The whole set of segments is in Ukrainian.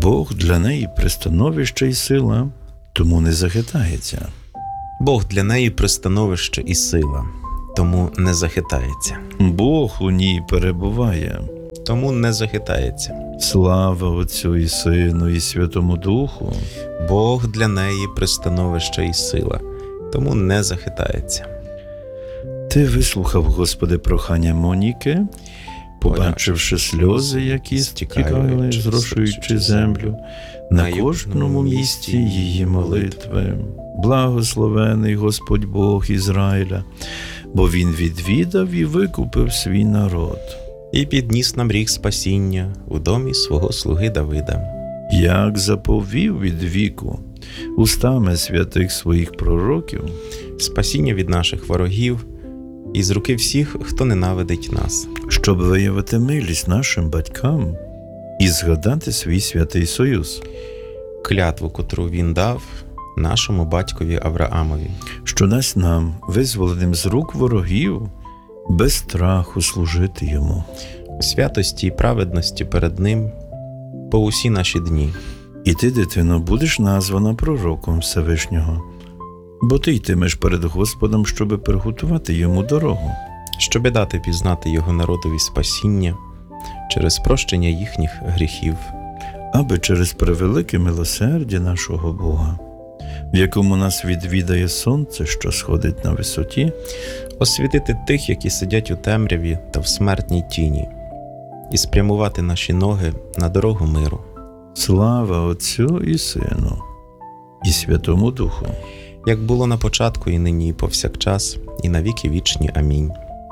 Бог для неї пристановище і сила, тому не захитається. Бог для неї пристановище і сила, тому не захитається. Бог у ній перебуває. Тому не захитається. Слава Отцю і Сину і Святому Духу. Бог для неї пристановище і сила, тому не захитається. Ти вислухав, Господи, прохання Моніки, побачивши сльози, які стікали, зрошуючи землю, на кожному місці її молитви. Благословений Господь Бог Ізраїля, бо Він відвідав і викупив свій народ. І підніс нам ріг спасіння у домі свого слуги Давида. Як заповів від віку устами святих своїх пророків, Спасіння від наших ворогів і з руки всіх, хто ненавидить нас. щоб виявити милість нашим батькам і згадати свій святий союз, Клятву, котру він дав нашому батькові Авраамові. що дасть нам, визволеним з рук ворогів, без страху служити йому. У святості і праведності перед ним по усі наші дні. І ти, дитино, будеш названа пророком Всевишнього, бо ти йтимеш перед Господом, щоби приготувати йому дорогу, Щоби дати пізнати його народові спасіння через прощення їхніх гріхів, аби через превелике милосердя нашого Бога, в якому нас відвідає сонце, що сходить на висоті, освітити тих, які сидять у темряві та в смертній тіні, і спрямувати наші ноги на дорогу миру. слава Отцю і Сину і Святому Духу. Як було на початку, і нині, і повсякчас, і на віки вічні. Амінь.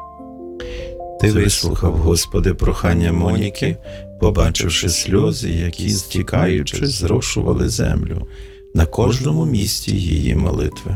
Ти вислухав, Господи, прохання Моніки, побачивши сльози, які, стікаючи, зрошували землю на кожному місці її молитви.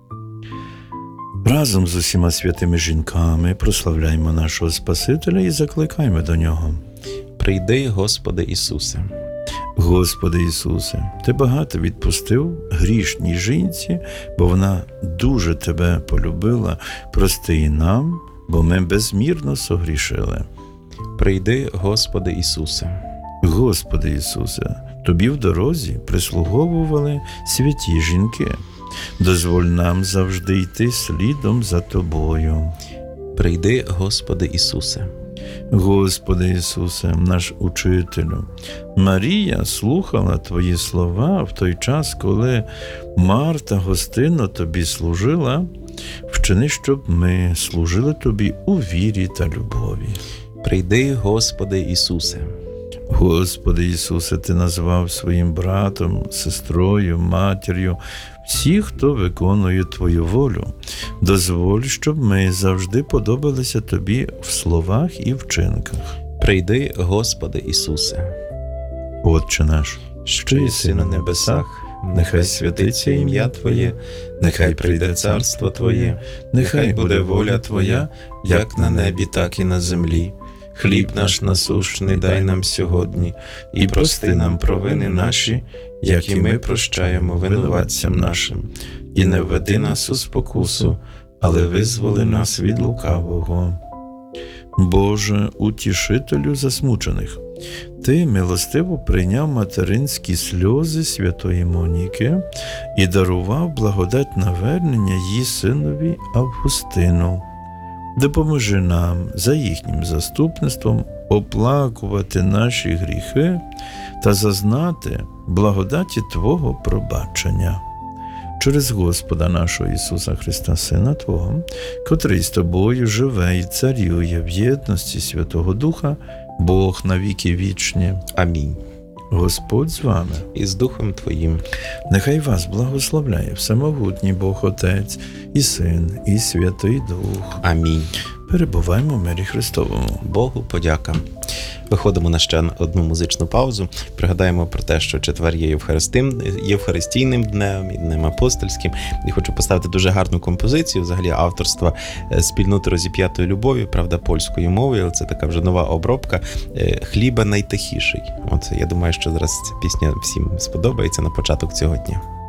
Разом з усіма святими жінками прославляймо нашого Спасителя і закликаймо до Нього. Прийди, Господи Ісусе. Господи Ісусе, Ти багато відпустив грішній жінці, бо вона дуже Тебе полюбила. Прости і нам, бо ми безмірно согрішили. Прийди, Господи Ісусе. Господи Ісусе, Тобі в дорозі прислуговували святі жінки. Дозволь нам завжди йти слідом за Тобою. Прийди, Господи Ісусе. Господи Ісусе, наш Учителю, Марія слухала Твої слова в той час, коли Марта гостинно Тобі служила. Вчини, щоб ми служили Тобі у вірі та любові. Прийди, Господи Ісусе. Господи Ісусе, Ти назвав своїм братом, сестрою, матір'ю всіх, хто виконує Твою волю. Дозволь, щоб ми завжди подобалися Тобі в словах і вчинках. Прийди, Господи Ісусе. Отче наш, що єси на небесах, нехай святиться ім'я Твоє, нехай прийде царство Твоє, нехай буде воля Твоя, як на небі, так і на землі. Хліб наш насущний дай нам сьогодні, і прости нам провини наші, як і ми прощаємо винуватцям нашим. І не введи нас у спокусу, але визволи нас від лукавого. Боже, утішителю засмучених, Ти милостиво прийняв материнські сльози святої Моніки і дарував благодать навернення її синові Августину. Допоможи нам за їхнім заступництвом оплакувати наші гріхи та зазнати благодаті Твого пробачення. Через Господа нашого Ісуса Христа, Сина Твого, котрий з Тобою живе і царює в єдності Святого Духа, Бог на віки вічні. Амінь. Господь з вами. І з Духом Твоїм. Нехай вас благословляє всемогутній Бог Отець, і Син, і Святий Дух. Амінь. Перебуваймо в мирі Христовому. Богу подяка. Виходимо на ще одну музичну паузу. Пригадаємо про те, що четвер є євхаристійним днем і днем апостольським. І хочу поставити дуже гарну композицію, взагалі авторства спільноти Розіп'ятої любові, правда, польською мовою, але це така вже нова обробка «Хліба найтихіший». От, я думаю, що зараз ця пісня всім сподобається на початок цього дня.